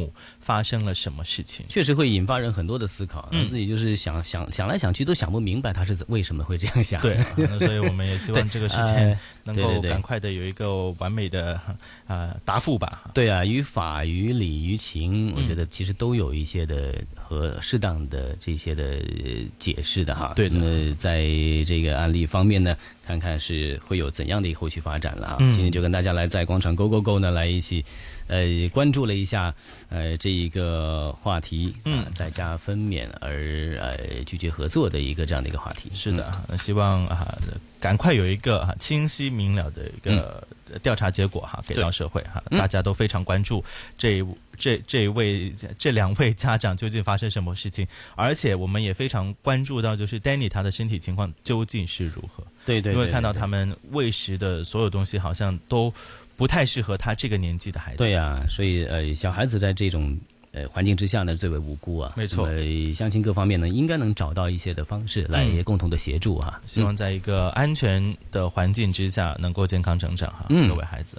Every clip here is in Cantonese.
母发生了什么事情， 确实会引发人很多的思考，自己就是想来想去都想不明白他是为什么会这样想。 对，所以我们也希望这个事情能够赶快的有一个完美的答复吧。 对啊，于法于理于情，我觉得其实都有一些的和适当的这些的解释的哈。 对的。 那在这个案例方面呢，看看是会有怎样的一个后续发展了哈。今天就跟大家来在广场 Go Go Go 呢来一起关注了一下这一个话题，在家分娩而拒绝合作的一个这样的一个话题。 是的，希望赶快有一个清晰明了的一个调查结果给到社会大家都非常关注这两位家长究竟发生什么事情，而且我们也非常关注到就是 Danny 他的身体情况究竟是如何。 对， 因为看到他们喂食的所有东西好像都不太适合他这个年纪的孩子。 对啊，所以小孩子在这种环境之下呢最为无辜啊。 没错， 相信各方面呢应该能找到一些的方式来共同的协助哈。 希望在一个安全的环境之下能够健康成长哈，各位孩子。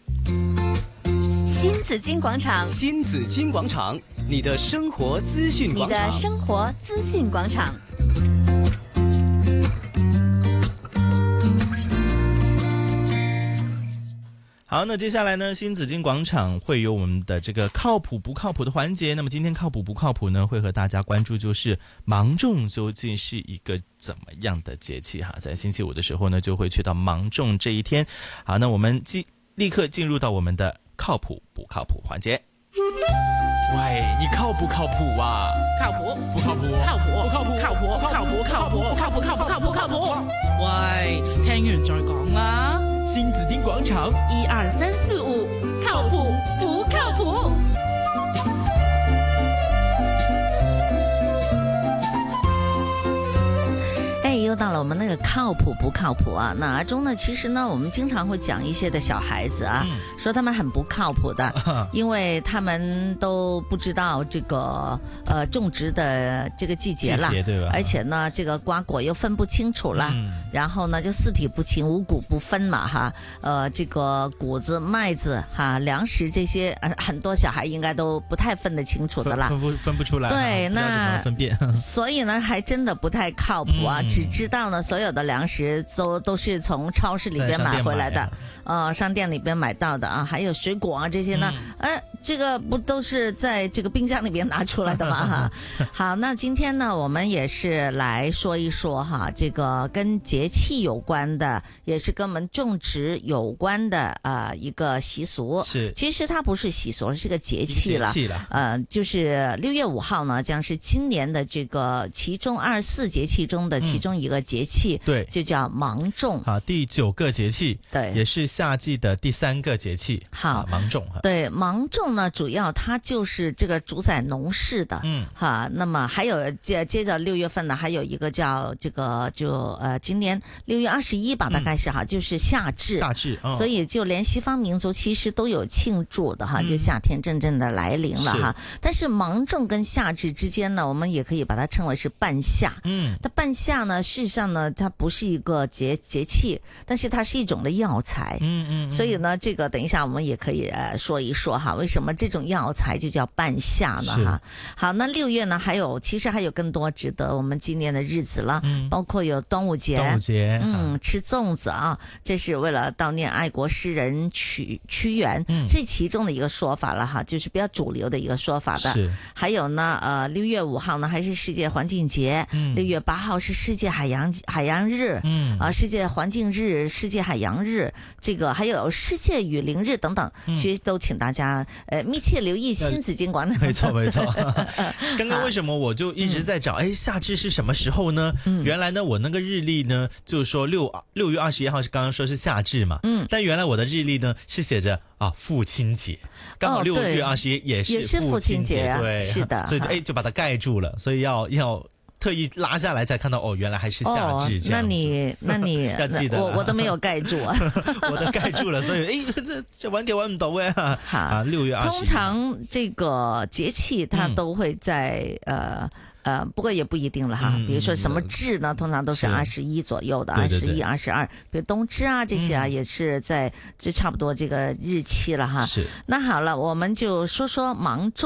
新紫金广场， 新紫金广场，你的生活资讯广场， 你的生活资讯广场。 好，那接下来呢，新紫金广场会有我们的这个靠谱不靠谱的环节。那么今天靠谱不靠谱呢，会和大家关注就是芒种究竟是一个怎么样的节气哈。在星期五的时候呢，就会去到芒种这一天。好，那我们立刻进入到我们的靠谱不靠谱环节。 喂，你靠不靠谱啊？ 靠谱不靠谱？ 靠谱不靠谱？ 靠谱靠谱靠谱靠谱靠谱靠谱靠谱。喂，聽完再講啦。 新紫金廣場 1、2、3、4、5，靠譜不靠譜？ 又到了我们那个靠谱不靠谱啊。那阿中呢，其实呢我们经常会讲一些的小孩子啊，说他们很不靠谱的，因为他们都不知道这个种植的这个季节了， 对吧？ 而且呢这个瓜果又分不清楚了，然后呢就四体不勤五谷不分嘛哈，这个谷子麦子哈粮食这些很多小孩应该都不太分得清楚的啦， 分不出来。 对，那分辨所以呢还真的不太靠谱啊，只知道呢所有的粮食都是从超市里边买回来的，商店里边买到的啊，还有水果啊这些呢，这个不都是在这个冰箱里边拿出来的吗？哈，好，那今天呢我们也是来说一说哈，这个跟节气有关的，也是跟我们种植有关的一个习俗。 是， 其实它不是习俗，是个节气了。就是6月5号呢，将是今年的这个其中24节气中的其中一个节气， 对， 就叫芒种。 好，第9个节气， 对， 也是夏季的第3个节气。 好， 芒种。 对，芒种呢，主要它就是这个主宰农事的，那么还有接着6月份呢，还有一个叫这个今年6月21吧，大概是就是夏至，所以就连西方民族其实都有庆祝的哈，就夏天真正的来临了哈。但是芒种跟夏至之间呢，我们也可以把它称为是半夏。它半夏呢，事实上呢，它不是一个节气，但是它是一种的药材。所以呢，这个等一下我们也可以说一说哈，为什么这种药材就叫半夏呢哈？好，那6月呢，其实还有更多值得我们纪念的日子了，包括有端午节，吃粽子啊，这是为了悼念爱国诗人屈原，这其中的一个说法了哈，就是比较主流的一个说法的。还有呢，6月5号呢还是世界环境节，6月8号是世界海洋日，世界环境日、世界海洋日，这个还有世界雨林日等等，其实都请大家密切留意新紫金广场。 没错。刚刚为什么我就一直在找夏至是什么时候呢？原来呢我那个日历呢就是说6月21号是刚刚说是夏至嘛，但原来我的日历呢是写着父亲节，刚好6月21也是父亲节，对， 是的， 所以就把它盖住了，所以要特意拉下来才看到原来还是夏至这样子。 那你要记得我都没有盖住啊， 我都盖住了，所以这玩唔到啊。好，6月21。 通常这个节气它都会在不过也不一定了哈。比如说什么至呢，通常都是21左右的，21、22。比如冬至啊这些也是在就差不多这个日期了哈。是。那好了，我们就说芒种。